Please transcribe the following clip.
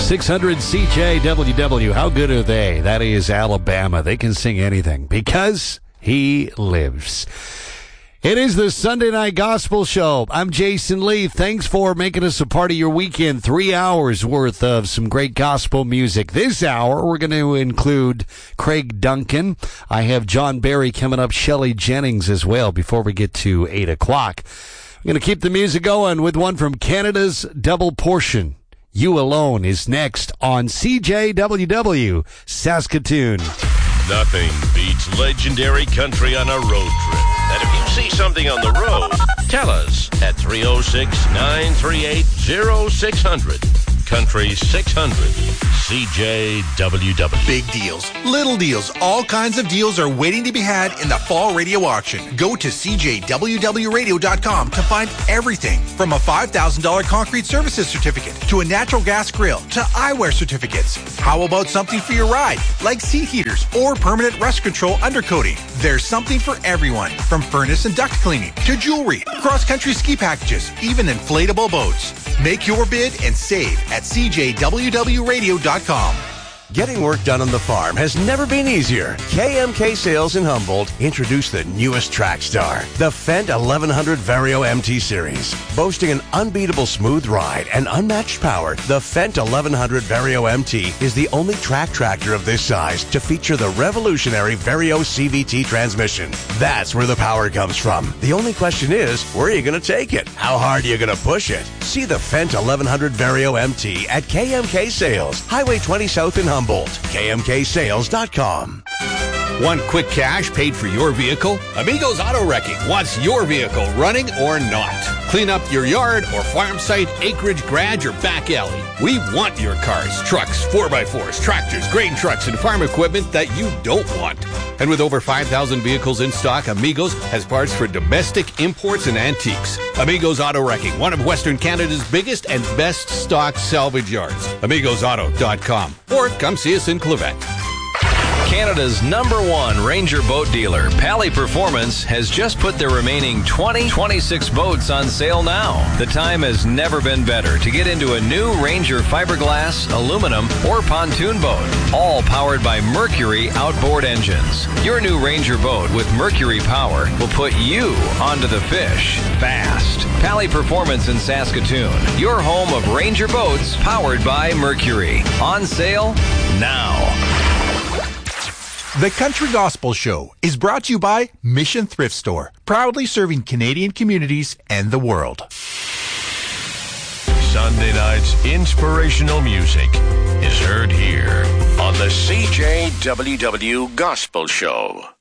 600 CJWW. How good are they? That is Alabama. They can sing anything because he lives. It is the Sunday Night Gospel Show. I'm Jason Lee. Thanks for making us a part of your weekend. 3 hours worth of some great gospel music. This hour, we're going to include Craig Duncan. I have John Barry coming up, Shelley Jennings as well before we get to 8 o'clock. I'm going to keep the music going with one from Canada's Double Portion. You Alone is next on CJWW Saskatoon. Nothing beats legendary country on a road trip. And if you see something on the road, tell us at 306-938-0600. Country 600. CJWW. Big deals, little deals, all kinds of deals are waiting to be had in the fall radio auction. Go to CJWWradio.com to find everything from a $5,000 concrete services certificate to a natural gas grill to eyewear certificates. How about something for your ride, like seat heaters or permanent rust control undercoating? There's something for everyone, from furnace and duct cleaning to jewelry, cross-country ski packages, even inflatable boats. Make your bid and save at CJWWradio.com. Getting work done on the farm has never been easier. KMK Sales in Humboldt introduced the newest track star, the Fendt 1100 Vario MT Series. Boasting an unbeatable smooth ride and unmatched power, the Fendt 1100 Vario MT is the only track tractor of this size to feature the revolutionary Vario CVT transmission. That's where the power comes from. The only question is, where are you going to take it? How hard are you going to push it? See the Fendt 1100 Vario MT at KMK Sales, Highway 20 South in Humboldt. KMKSales.com. Want quick cash paid for your vehicle? Amigos Auto Wrecking wants your vehicle running or not. Clean up your yard or farm site, acreage, garage, or back alley. We want your cars, trucks, 4x4s, tractors, grain trucks, and farm equipment that you don't want. And with over 5,000 vehicles in stock, Amigos has parts for domestic, imports, and antiques. Amigos Auto Wrecking, one of Western Canada's biggest and best stock salvage yards. AmigosAuto.com. Or come see us in Clavette. Canada's #1 Ranger boat dealer, Pally Performance, has just put their remaining 26 boats on sale now. The time has never been better to get into a new Ranger fiberglass, aluminum, or pontoon boat, all powered by Mercury outboard engines. Your new Ranger boat with Mercury power will put you onto the fish fast. Pally Performance in Saskatoon, your home of Ranger boats powered by Mercury. On sale now. The Country Gospel Show is brought to you by Mission Thrift Store, proudly serving Canadian communities and the world. Sunday night's inspirational music is heard here on the CJWW Gospel Show.